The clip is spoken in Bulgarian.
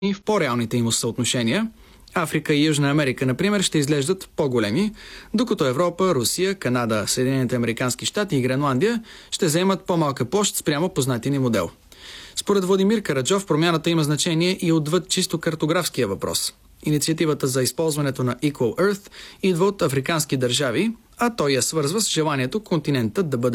и в по-реалните им съотношения. Африка и Южна Америка, например, ще изглеждат по-големи, докато Европа, Русия, Канада, Съединените американски щати и Гренландия ще заемат по-малка площ спрямо познатия ни модел. Според Владимир Караджов, промяната има значение и отвъд чисто картографския въпрос. Инициативата за използването на Equal Earth идва от африкански държави, а той я свързва с желанието континентът да бъде